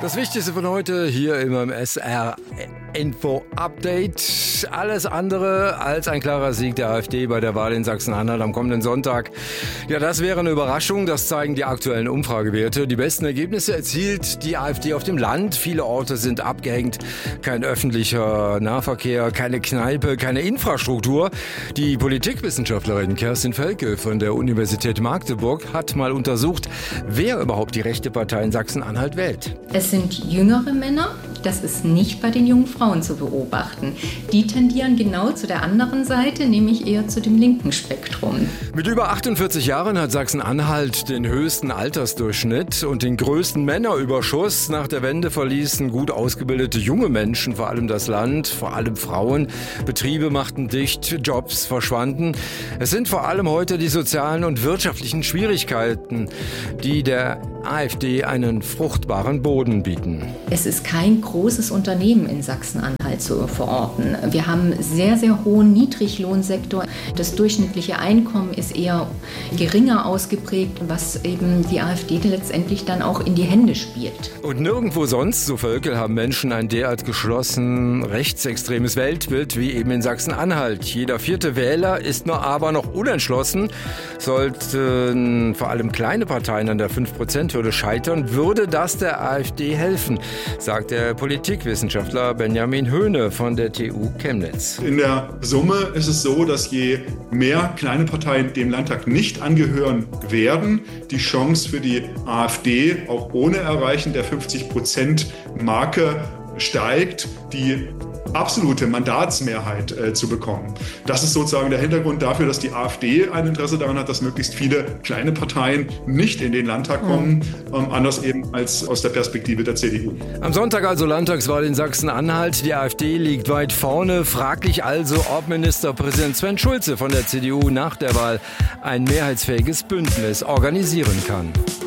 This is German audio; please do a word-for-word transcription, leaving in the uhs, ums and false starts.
Das Wichtigste von heute hier immer im S R Info Update. Alles andere als ein klarer Sieg der AfD bei der Wahl in Sachsen-Anhalt am kommenden Sonntag. Ja, das wäre eine Überraschung. Das zeigen die aktuellen Umfragewerte. Die besten Ergebnisse erzielt die AfD auf dem Land. Viele Orte sind abgehängt. Kein öffentlicher Nahverkehr, keine Kneipe, keine Infrastruktur. Die Politikwissenschaftlerin Kerstin Felke von der Universität Magdeburg hat mal untersucht, wer überhaupt die rechte Partei in Sachsen-Anhalt wählt. Es sind jüngere Männer. Das ist nicht bei den jungen Frauen zu beobachten. Die tendieren genau zu der anderen Seite, nämlich eher zu dem linken Spektrum. Mit über achtundvierzig Jahren hat Sachsen-Anhalt den höchsten Altersdurchschnitt und den größten Männerüberschuss. Nach der Wende verließen gut ausgebildete junge Menschen vor allem das Land, vor allem Frauen. Betriebe machten dicht, Jobs verschwanden. Es sind vor allem heute die sozialen und wirtschaftlichen Schwierigkeiten, die der AfD einen fruchtbaren Boden bieten. Es ist kein großes Unternehmen in Sachsen-Anhalt zu verorten. Wir haben sehr, sehr hohen Niedriglohnsektor. Das durchschnittliche Einkommen ist eher geringer ausgeprägt, was eben die AfD letztendlich dann auch in die Hände spielt. Und nirgendwo sonst, so Völkel, haben Menschen ein derart geschlossen rechtsextremes Weltbild wie eben in Sachsen-Anhalt. Jeder vierte Wähler ist nur aber noch unentschlossen. Sollten vor allem kleine Parteien an der fünf Prozent Hürde scheitern, würde das der AfD helfen, sagt der Politikwissenschaftler Benjamin Höhne von der T U Chemnitz. In der Summe ist es so, dass je mehr kleine Parteien dem Landtag nicht angehören werden, die Chance für die AfD auch ohne Erreichen der fünfzig Prozent Marke steigt, die absolute Mandatsmehrheit äh, zu bekommen. Das ist sozusagen der Hintergrund dafür, dass die AfD ein Interesse daran hat, dass möglichst viele kleine Parteien nicht in den Landtag kommen, ähm, anders eben als aus der Perspektive der C D U. Am Sonntag also Landtagswahl in Sachsen-Anhalt. Die AfD liegt weit vorne. Fraglich also, ob Ministerpräsident Sven Schulze von der C D U nach der Wahl ein mehrheitsfähiges Bündnis organisieren kann.